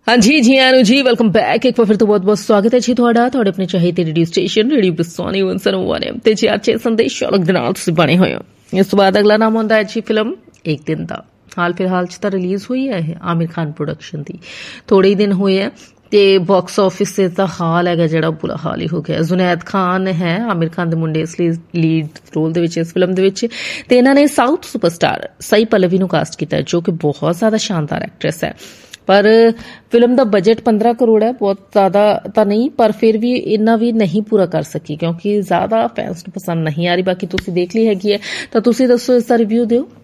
हाँ जी जी welcome back. एक बार फिर तो बहुत बहुत स्वागत है जी ਤੁਹਾਡਾ ਆਪਣੇ ਚਾਹੀਦੇ ਰੇਡੀਓ ਸਟੇਸ਼ਨ ਰੇਡੀਓ ਬਰਸਾਨੀ 101 ਤੇ ਜੀ ਅੱਜ ਸੰਦੇਸ਼ ਸ਼ੌਲਕ ਦੇ ਨਾਲ ਤੁਸੀਂ ਬਣੇ ਹੋਏ ਹੋ। ਇਸ ਤੋਂ ਬਾਅਦ ਅਗਲਾ ਨਾਮ ਹੁੰਦਾ ਹੈ ਜੀ ਫਿਲਮ ਇੱਕ ਦਿਨ ਦਾ। ਹਾਲ ਫਿਲਹਾਲ ਚ ਤਾਂ ਰਿਲੀਜ਼ ਹੋਈ ਹੈ ਇਹ ਆਮਿਰ ਖਾਨ ਪ੍ਰੋਡਕਸ਼ਨ ਦੀ। ਥੋੜੇ ਹੀ ਦਿਨ ਹੋਏ ਆ ਤੇ ਬਾਕਸ ਆਫਿਸ ਤੇ ਤਾਂ ਹਾਲ ਹੈਗਾ ਜਿਹੜਾ ਬੁਰਾ ਹਾਲ ਹੀ ਹੋ ਗਿਆ। ਜ਼ੁਨੈਦ ਖਾਨ ਹੈ ਆਮਿਰ ਖਾਨ ਦੇ ਮੁੰਡੇ, ਇਸ ਲਈ ਲੀਡ ਰੋਲ ਦੇ ਵਿੱਚ ਇਸ ਫਿਲਮ ਦੇ ਵਿੱਚ, ਤੇ ਇਹਨਾਂ ਨੇ ਸਾਊਥ ਸੁਪਰਸਟਾਰ ਸਾਈ ਪੱਲਵੀ ਨੂੰ ਕਾਸਟ ਕੀਤਾ ਜੋ ਕਿ ਬਹੁਤ ਜ਼ਿਆਦਾ ਸ਼ਾਨਦਾਰ ਐਕਟਰੈਸ ਹੈ। पर फिल्म का बजट 15 करोड़ है, बहुत ज्यादा तो नहीं, पर फिर भी इन्ना भी नहीं पूरा कर सकी क्योंकि ज्यादा फैंस को पसंद नहीं आ रही। बाकी तुसी देख ली हैगी है तो तुसी दसो इसका रिव्यू दिओ।